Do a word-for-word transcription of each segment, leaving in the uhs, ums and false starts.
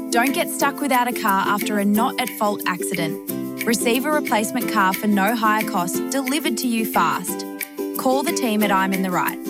Don't get stuck without a car after a not-at-fault accident. Receive a replacement car for no higher cost delivered to you fast. Call the team at I'm in the Right.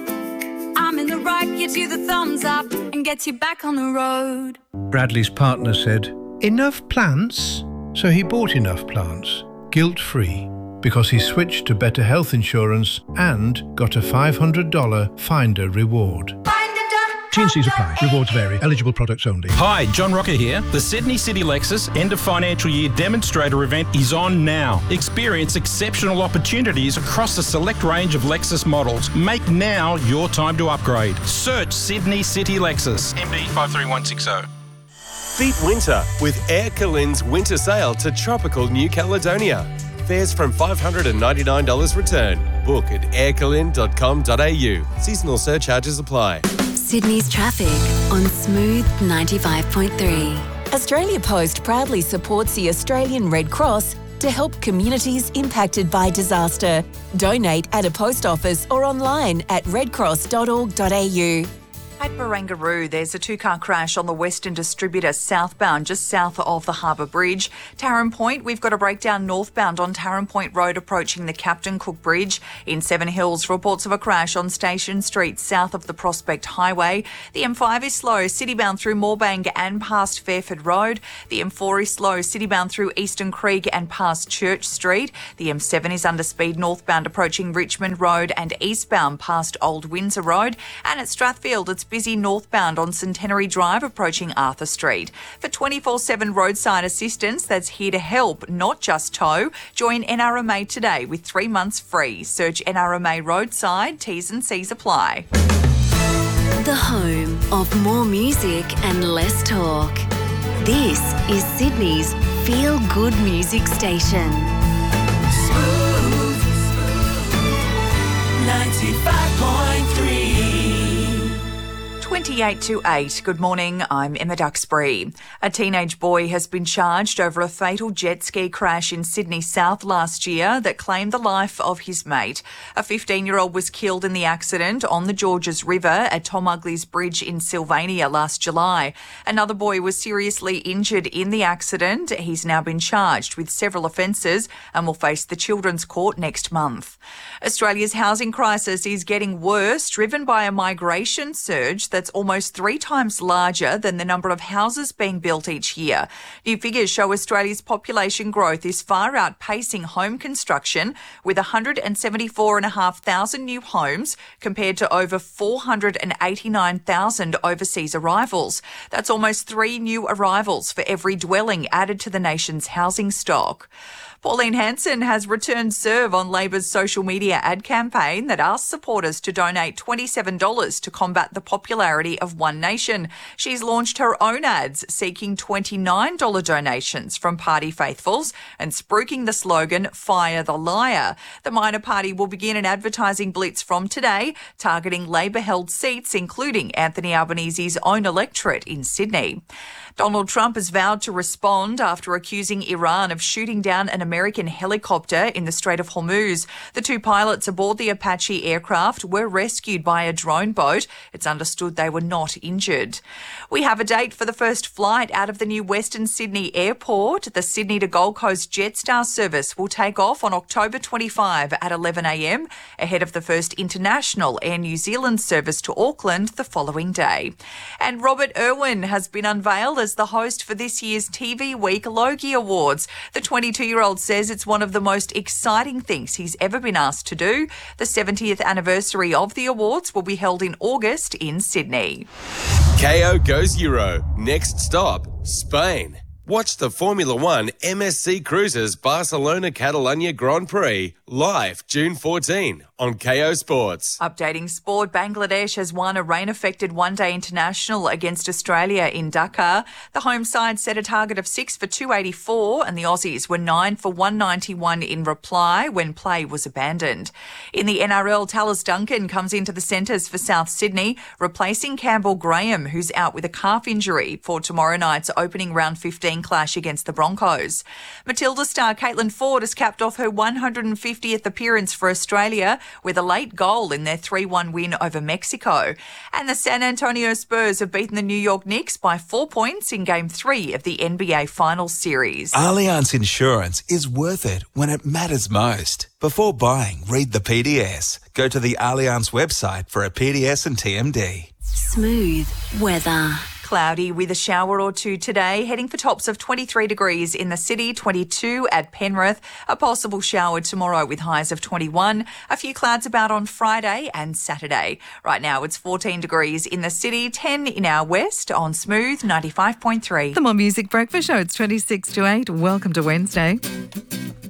I'm in the Right gives you the thumbs up and gets you back on the road. Bradley's partner said, "Enough plants?" So he bought enough plants, guilt-free, because he switched to better health insurance and got a five hundred dollars Finder reward. T and C's apply. Rewards vary. Eligible products only. Hi, John Rocker here. The Sydney City Lexus End of Financial Year Demonstrator event is on now. Experience exceptional opportunities across a select range of Lexus models. Make now your time to upgrade. Search Sydney City Lexus. M D five three one six zero. Beat winter with Air Calin's winter sale to tropical New Caledonia. Fares from five hundred ninety-nine dollars return. Book at air calin dot com dot a u. Seasonal surcharges apply. Sydney's traffic on Smooth ninety-five point three. Australia Post proudly supports the Australian Red Cross to help communities impacted by disaster. Donate at a post office or online at red cross dot org dot a u. At Barangaroo, there's a two-car crash on the Western Distributor southbound, just south of the Harbour Bridge. Taren Point, we've got a breakdown northbound on Taren Point Road approaching the Captain Cook Bridge. In Seven Hills, reports of a crash on Station Street south of the Prospect Highway. The M five is slow, citybound through Moorbang and past Fairford Road. The M four is slow, citybound through Eastern Creek and past Church Street. The M seven is under speed northbound approaching Richmond Road and eastbound past Old Windsor Road. And at Strathfield, it's busy northbound on Centenary Drive approaching Arthur Street. For twenty-four seven roadside assistance that's here to help, not just tow, join N R M A today with three months free. Search N R M A Roadside, T's and C's apply. The home of more music and less talk. This is Sydney's Feel Good Music Station. Smooth ninety-five point three. twenty-eight to eight. Good morning, I'm Emma Duxbury. A teenage boy has been charged over a fatal jet ski crash in Sydney South last year that claimed the life of his mate. A fifteen-year-old was killed in the accident on the Georges River at Tom Ugley's Bridge in Sylvania last July. Another boy was seriously injured in the accident. He's now been charged with several offences and will face the Children's Court next month. Australia's housing crisis is getting worse, driven by a migration surge that's almost three times larger than the number of houses being built each year. New figures show Australia's population growth is far outpacing home construction, with one hundred seventy-four thousand five hundred new homes compared to over four hundred eighty-nine thousand overseas arrivals. That's almost three new arrivals for every dwelling added to the nation's housing stock. Pauline Hanson has returned serve on Labor's social media ad campaign that asks supporters to donate twenty-seven dollars to combat the popularity of One Nation. She's launched her own ads seeking twenty-nine dollars donations from party faithfuls and spruiking the slogan, Fire the Liar. The minor party will begin an advertising blitz from today, targeting Labor-held seats, including Anthony Albanese's own electorate in Sydney. Donald Trump has vowed to respond after accusing Iran of shooting down an American helicopter in the Strait of Hormuz. The two pilots aboard the Apache aircraft were rescued by a drone boat. It's understood they were not injured. We have a date for the first flight out of the new Western Sydney Airport. The Sydney to Gold Coast Jetstar service will take off on October twenty-fifth at eleven a m, ahead of the first international Air New Zealand service to Auckland the following day. And Robert Irwin has been unveiled as the host for this year's T V Week Logie Awards. The twenty-two-year-old says it's one of the most exciting things he's ever been asked to do. The seventieth anniversary of the awards will be held in August in Sydney. K O goes Euro. Next stop, Spain. Watch the Formula One M S C Cruises Barcelona Catalunya Grand Prix live June fourteenth on K O Sports. Updating sport, Bangladesh has won a rain-affected one-day international against Australia in Dhaka. The home side set a target of six for two eighty-four and the Aussies were nine for one ninety-one in reply when play was abandoned. In the N R L, Tallis Duncan comes into the centres for South Sydney, replacing Campbell Graham, who's out with a calf injury for tomorrow night's opening round fifteen sixteen clash against the Broncos. Matilda star Caitlin Ford has capped off her one hundred fiftieth appearance for Australia with a late goal in their three one win over Mexico. And the San Antonio Spurs have beaten the New York Knicks by four points in Game three of the N B A Finals Series. Allianz Insurance is worth it when it matters most. Before buying, read the P D S. Go to the Allianz website for a P D S and T M D. Smooth weather. Cloudy with a shower or two today, heading for tops of twenty-three degrees in the city, twenty-two at Penrith. A possible shower tomorrow with highs of twenty-one. A few clouds about on Friday and Saturday. Right now it's fourteen degrees in the city, ten in our west on Smooth ninety-five point three. The More Music Breakfast Show. It's twenty-six to eight. Welcome to Wednesday.